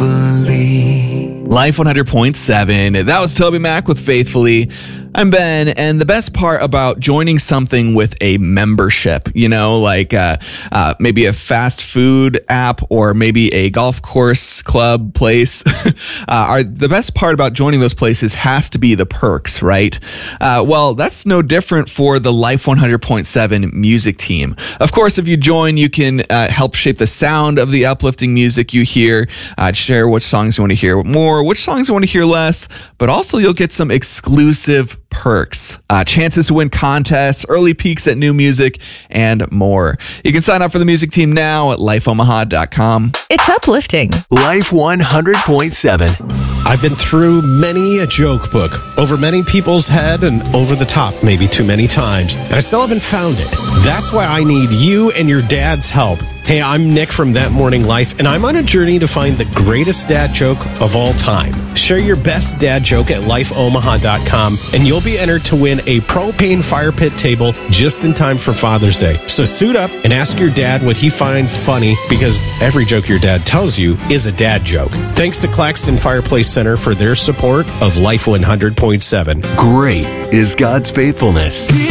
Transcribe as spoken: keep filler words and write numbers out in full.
Faithfully. Life one hundred point seven. That was Toby Mac with Faithfully. I'm Ben, and the best part about joining something with a membership, you know, like uh, uh, maybe a fast food app or maybe a golf course club place, uh, are the best part about joining those places has to be the perks, right? Uh, well, that's no different for the Life one hundred point seven music team. Of course, if you join, you can uh, help shape the sound of the uplifting music you hear, uh, share which songs you want to hear more, which songs you want to hear less, but also you'll get some exclusive perks, uh, chances to win contests, early peeks at new music, and more. You can sign up for the music team now at life omaha dot com. It's uplifting. Life one hundred point seven. I've been through many a joke book, over many people's head and over the top maybe too many times, and I still haven't found it. That's why I need you and your dad's help. Hey, I'm Nick from That Morning Life, and I'm on a journey to find the greatest dad joke of all time. Share your best dad joke at life omaha dot com, and you'll be entered to win a propane fire pit table just in time for Father's Day. So suit up and ask your dad what he finds funny, because every joke your dad tells you is a dad joke. Thanks to Claxton Fireplace Center for their support of Life one hundred point seven. Great is God's faithfulness.